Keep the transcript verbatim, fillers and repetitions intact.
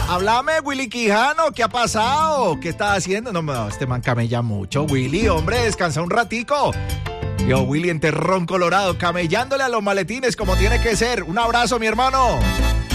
Háblame, Willy Quijano, ¿qué ha pasado? ¿Qué estás haciendo? No, no, este man camella mucho, Willy, hombre, descansa un ratico. Yo, Willy, en Terrón, Colorado, camellándole a los maletines como tiene que ser. Un abrazo, mi hermano.